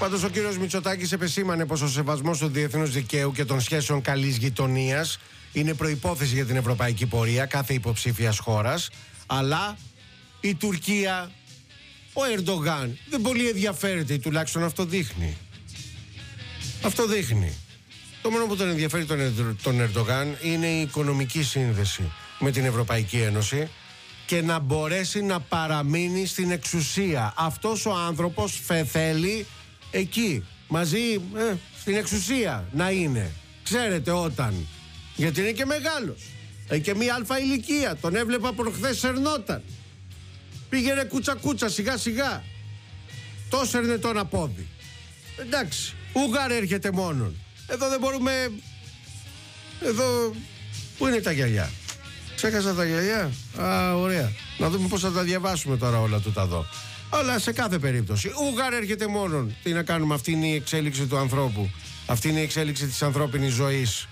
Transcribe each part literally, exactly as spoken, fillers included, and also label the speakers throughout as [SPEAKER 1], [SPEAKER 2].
[SPEAKER 1] Πάντως ο κύριος Μητσοτάκης επεσήμανε πως ο σεβασμός του διεθνούς δικαίου και των σχέσεων καλής γειτονίας είναι προϋπόθεση για την ευρωπαϊκή πορεία κάθε υποψήφιας χώρας. Αλλά η Τουρκία, ο Ερντογάν δεν πολύ ενδιαφέρεται, τουλάχιστον αυτό δείχνει. Αυτό δείχνει. Το μόνο που τον ενδιαφέρει τον, τον Ερντογάν είναι η οικονομική σύνδεση με την Ευρωπαϊκή Ένωση και να μπορέσει να παραμείνει στην εξουσία. Αυτός ο άνθρωπος θέλει εκεί, μαζί, ε, στην εξουσία να είναι. Ξέρετε όταν, γιατί είναι και μεγάλος. Έχει και μία αλφα ηλικία. Τον έβλεπα προχθές, σερνόταν. Πήγαινε κούτσα κούτσα σιγά σιγά. Το σέρνε τον απόδι. Εντάξει, Ούγγαρ έρχεται μόνον. Εδώ δεν μπορούμε. Εδώ. Πού είναι τα γυαλιά? Ξέχασα τα γυαλιά. Α, ωραία. Να δούμε πώς θα τα διαβάσουμε τώρα όλα τούτα εδώ. Αλλά σε κάθε περίπτωση. Ούγγαρ έρχεται μόνον. Τι να κάνουμε, αυτή είναι η εξέλιξη του ανθρώπου. Αυτή είναι η εξέλιξη της ανθρώπινης ζωής.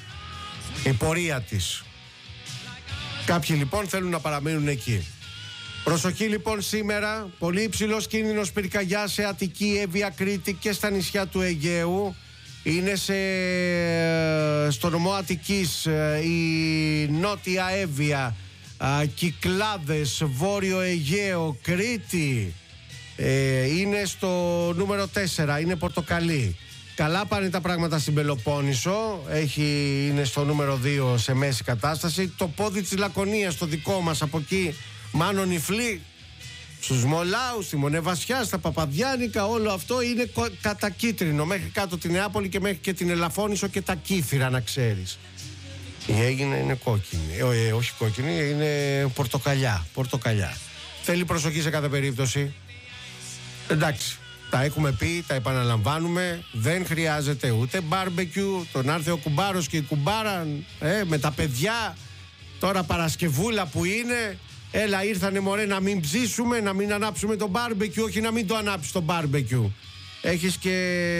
[SPEAKER 1] Η πορεία της. Κάποιοι λοιπόν θέλουν να παραμείνουν εκεί. Προσοχή λοιπόν σήμερα. Πολύ υψηλός κίνδυνος πυρκαγιά σε Αττική, Εύβοια, Κρήτη και στα νησιά του Αιγαίου. Είναι σε, στο νομό Αττικής η Νότια Εύβοια, Κυκλάδες, Βόρειο Αιγαίο, Κρήτη. ε, Είναι στο νούμερο τέσσερα, είναι πορτοκαλί. Καλά πάνε τα πράγματα στην Πελοπόννησο. Έχει, είναι στο νούμερο δύο σε μέση κατάσταση. Το πόδι της Λακωνίας, το δικό μας, από εκεί μάνον υφλή. Στους Μολάους, στη Μονεβασιά, στα Παπαδιάνικα, όλο αυτό είναι κατακίτρινο. Μέχρι κάτω την Νεάπολη και μέχρι και την Ελαφώνησο και τα Κύθυρα, να ξέρεις. Η Αίγινα είναι κόκκινη. Ε, ε, όχι κόκκινη, είναι πορτοκαλιά. Πορτοκαλιά. Θέλει προσοχή σε κάθε περίπτωση. Εντάξει. Τα έχουμε πει, τα επαναλαμβάνουμε. Δεν χρειάζεται ούτε μπάρμπεκιου. Τον άρθε ο κουμπάρος και η κουμπάρα ε, με τα παιδιά. Τώρα Παρασκευούλα που είναι. Έλα, ήρθανε μωρέ να μην ψήσουμε, να μην ανάψουμε το μπάρμπεκιου. Όχι να μην το ανάψεις το μπάρμπεκιου. Έχεις και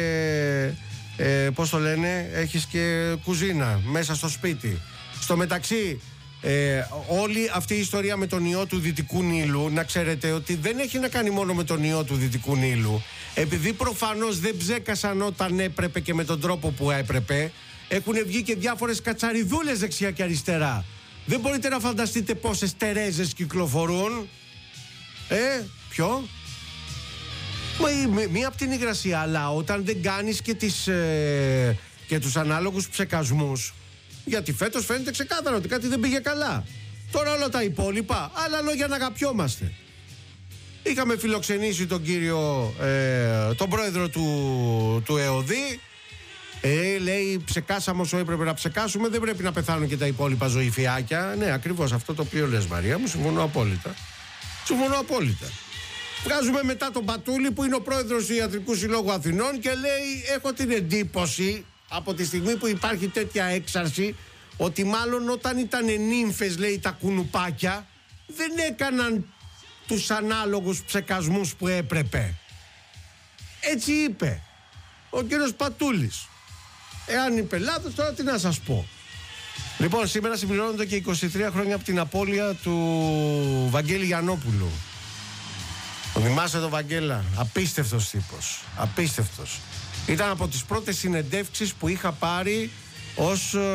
[SPEAKER 1] ε, πώς το λένε, έχεις και κουζίνα μέσα στο σπίτι. Στο μεταξύ, ε, όλη αυτή η ιστορία με τον ιό του Δυτικού Νείλου, να ξέρετε ότι δεν έχει να κάνει μόνο με τον ιό του Δυτικού Νείλου. Επειδή προφανώς δεν ψέκασαν όταν έπρεπε και με τον τρόπο που έπρεπε, έχουν βγει και διάφορες κατσαριδούλες δεξιά και αριστερά. Δεν μπορείτε να φανταστείτε πόσες Τερέζες κυκλοφορούν. Ε, ποιο? Μα, μία από την υγρασία, αλλά όταν δεν κάνεις και, τις, ε, και τους ανάλογους ψεκασμούς, γιατί φέτος φαίνεται ξεκάθαρο ότι κάτι δεν πήγε καλά. Τώρα όλα τα υπόλοιπα, άλλα λόγια να αγαπιόμαστε. Είχαμε φιλοξενήσει τον κύριο, ε, τον πρόεδρο του, του ΕΟΔΗ. Ε, λέει, ψεκάσαμε όσο έπρεπε να ψεκάσουμε. Δεν πρέπει να πεθάνουν και τα υπόλοιπα ζωηφιάκια. Ναι, ακριβώς αυτό το οποίο λες, Μαρία μου, συμφωνώ απόλυτα. Συμφωνώ απόλυτα. Βγάζουμε μετά τον Πατούλη που είναι ο πρόεδρος του Ιατρικού Συλλόγου Αθηνών και λέει, έχω την εντύπωση από τη στιγμή που υπάρχει τέτοια έξαρση ότι μάλλον όταν ήταν νύμφες, λέει, τα κουνουπάκια δεν έκαναν τους ανάλογους ψεκασμούς που έπρεπε. Έτσι είπε ο κύριος Πατούλης. Εάν είπε λάθος, τώρα τι να σας πω. Λοιπόν, σήμερα συμπληρώνονται και είκοσι τρία χρόνια από την απώλεια του Βαγγέλη Γιαννόπουλου. Τον θυμάσαι τον Βαγγέλα? Απίστευτος τύπος. Απίστευτος. Ήταν από τις πρώτες συνεντεύξεις που είχα πάρει ως, ε,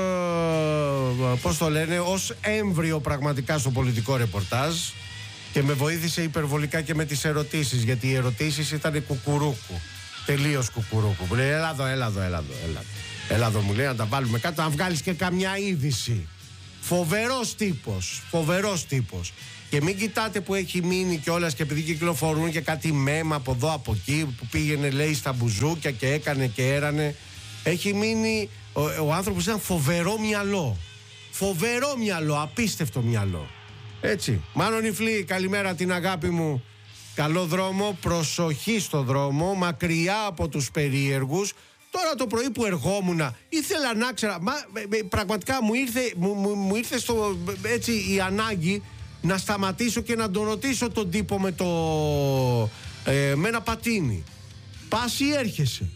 [SPEAKER 1] πώς το λένε, ως έμβριο πραγματικά στο πολιτικό ρεπορτάζ και με βοήθησε υπερβολικά και με τις ερωτήσεις, γιατί οι ερωτήσεις ήταν κουκουρούκου. Τελείως κουκουρούκου. Μου λέει, έλα εδώ, έλα εδώ, έλα εδώ, έλα. Έλα εδώ, μου λέει, να τα βάλουμε κάτω, να βγάλεις και καμιά είδηση. Φοβερός τύπος, φοβερός τύπος. Και μην κοιτάτε που έχει μείνει κιόλας και επειδή κυκλοφορούν και κάτι μέμα από εδώ από εκεί που πήγαινε, λέει, στα μπουζούκια και έκανε και έρανε. Έχει μείνει, ο, ο άνθρωπος ήταν φοβερό μυαλό. Φοβερό μυαλό, απίστευτο μυαλό. Έτσι. Μάνον Ιφλή, καλημέρα την αγάπη μου. Καλό δρόμο, προσοχή στο δρόμο, μακριά από τους περίεργους. Τώρα το πρωί που ερχόμουνα ήθελα να ξέρω, μα, πραγματικά μου ήρθε, μου, μου, μου ήρθε στο, έτσι, η ανάγκη να σταματήσω και να τον ρωτήσω τον τύπο με, το, ε, με ένα πατίνι. Πας ή έρχεσαι?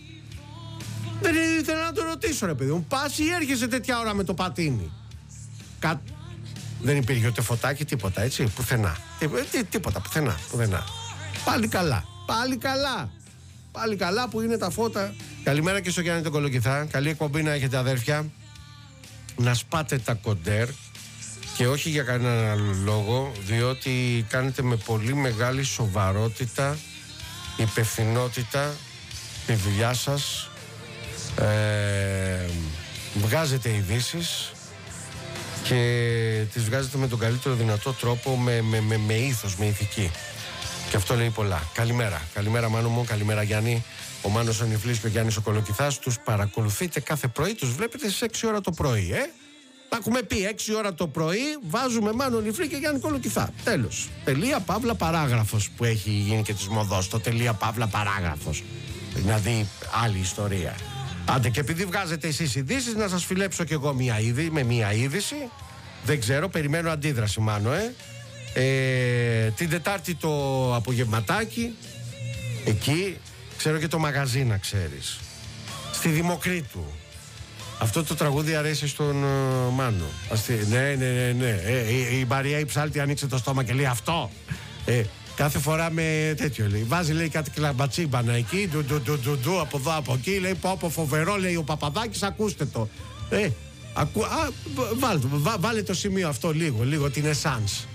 [SPEAKER 1] Δεν ήθελα να τον ρωτήσω, ρε παιδί μου. Πας ή έρχεσαι τέτοια ώρα με το πατίνι? Κα... Δεν υπήρχε ούτε φωτάκι, τίποτα, έτσι, πουθενά. Τί, τί, τίποτα, πουθενά, πουθενά. Πάλι καλά, πάλι καλά. πάλι καλά που είναι τα φώτα. Καλημέρα και στο Γιάννη τον Κολοκυθά. Καλή εκπομπή να έχετε, αδέρφια. Να σπάτε τα κοντέρ. Και όχι για κανέναν άλλο λόγο, διότι κάνετε με πολύ μεγάλη σοβαρότητα, υπευθυνότητα τη δουλειά σας. Ε, βγάζετε ειδήσεις και τις βγάζετε με τον καλύτερο δυνατό τρόπο, με, με, με, με ήθος, με ηθική. Και αυτό λέει πολλά. Καλημέρα. Καλημέρα Μάνο μου, καλημέρα Γιάννη. Ο Μάνος ο Νιφλής και ο Γιάννης ο Κολοκυθάς. Τους παρακολουθείτε κάθε πρωί, τους βλέπετε στις έξι ώρα το πρωί, ε. Τα έχουμε πει, έξι ώρα το πρωί βάζουμε Μάνο Νιφλή και Γιάννη Κολοκυθά. Τέλος. Τελεία παύλα παράγραφος που έχει γίνει και της μοδός. Το τελεία παύλα παράγραφος. Δηλαδή άλλη ιστορία. Άντε, και επειδή βγάζετε εσείς ειδήσεις, να σας φιλέψω κι εγώ μία είδη, με μία είδηση. Δεν ξέρω, περιμένω αντίδραση Μάνο, ε. ε την Τετάρτη το απογευματάκι, εκεί, ξέρω και το μαγαζί να ξέρεις, στη Δημοκρίτου. Αυτό το τραγούδι αρέσει στον uh, Μάνο. Αστε, ναι, ναι, ναι, ναι. Ε, η, η Μαρία η Ψάλτη ανοίξει το στόμα και λέει αυτό. Ε, κάθε φορά με τέτοιο λέει. Βάζει λέει κάτι κλαμπατσίμπανα εκεί, ντου, ντου, ντου, ντου, ντου, από εδώ από εκεί. Λέει πω, πω φοβερό, λέει ο Παπαδάκης, ακούστε το. Ε, ακού, α, βάλτε, βά, βάλε το σημείο αυτό λίγο, λίγο την εσάνς.